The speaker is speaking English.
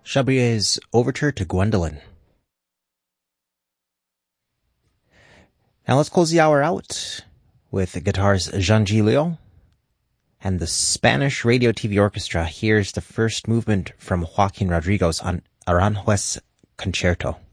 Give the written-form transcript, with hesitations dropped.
Chabrier's Overture to Gwendolen. Now let's close the hour out with guitars Jean Gilio and the Spanish Radio TV Orchestra. Here's the first movement from Joaquin Rodriguez on Aranjuez Concerto.